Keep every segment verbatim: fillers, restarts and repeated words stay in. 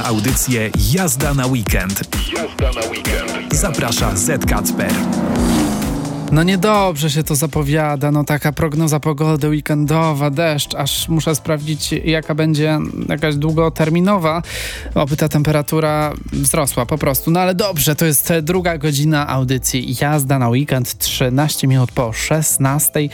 na audycję Jazda na weekend. Jazda na weekend. Zaprasza Z Kacper. No niedobrze się to zapowiada, no taka prognoza pogody weekendowa, deszcz, aż muszę sprawdzić, jaka będzie jakaś długoterminowa, oby ta temperatura wzrosła po prostu. No ale dobrze, to jest druga godzina audycji Jazda na weekend, trzynaście minut po szesnastej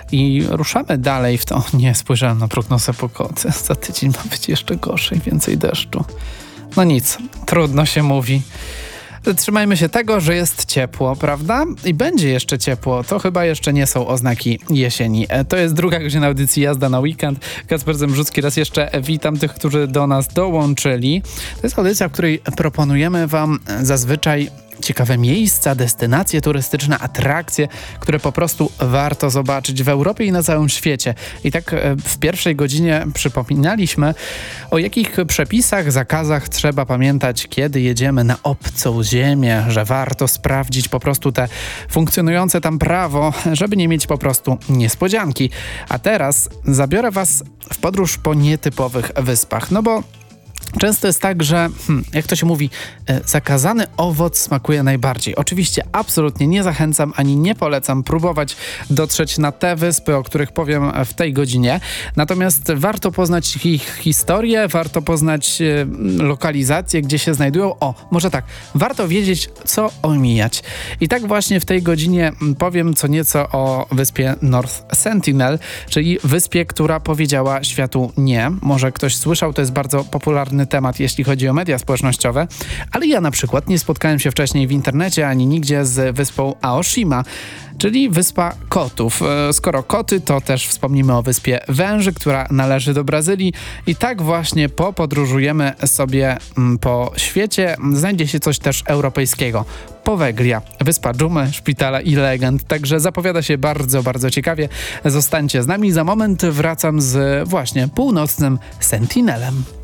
i ruszamy dalej w to. Nie spojrzałem na prognozę pogody, za tydzień ma być jeszcze gorzej, więcej deszczu. No nic, trudno się mówi. Trzymajmy się tego, że jest ciepło, prawda? I będzie jeszcze ciepło. To chyba jeszcze nie są oznaki jesieni. To jest druga godzina audycji Jazda na weekend. Kacper Zembrzucki, raz jeszcze witam tych, którzy do nas dołączyli. To jest audycja, w której proponujemy wam zazwyczaj ciekawe miejsca, destynacje turystyczne, atrakcje, które po prostu warto zobaczyć w Europie i na całym świecie. I tak w pierwszej godzinie przypominaliśmy, o jakich przepisach, zakazach trzeba pamiętać, kiedy jedziemy na obcą ziemię, że warto sprawdzić po prostu te funkcjonujące tam prawo, żeby nie mieć po prostu niespodzianki. A teraz zabiorę was w podróż po nietypowych wyspach, no bo często jest tak, że, hmm, jak to się mówi, e, zakazany owoc smakuje najbardziej. Oczywiście absolutnie nie zachęcam ani nie polecam próbować dotrzeć na te wyspy, o których powiem w tej godzinie. Natomiast warto poznać ich historię, warto poznać e, lokalizację, gdzie się znajdują. O, może tak, warto wiedzieć, co omijać. I tak właśnie w tej godzinie powiem co nieco o wyspie North Sentinel, czyli wyspie, która powiedziała światu nie. Może ktoś słyszał, to jest bardzo popularny temat, jeśli chodzi o media społecznościowe, ale ja na przykład nie spotkałem się wcześniej w internecie ani nigdzie z wyspą Aoshima, czyli wyspa kotów. Skoro koty, to też wspomnimy o wyspie węży, która należy do Brazylii i tak właśnie popodróżujemy sobie po świecie. Znajdzie się coś też europejskiego. Poweglia, wyspa dżumy, szpitala i legend. Także zapowiada się bardzo, bardzo ciekawie. Zostańcie z nami. Za moment wracam z właśnie północnym Sentinelem.